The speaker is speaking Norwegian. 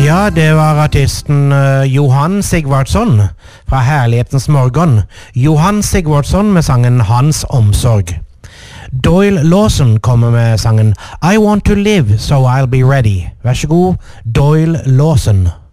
Ja, det var artisten Johan Sigvardsson fra Herlighetens morgen. Johan Sigvardsson med sangen Hans omsorg. Doyle Lawson kommer med sangen I Want to Live So I'll Be Ready. Vær så god, Doyle Lawson.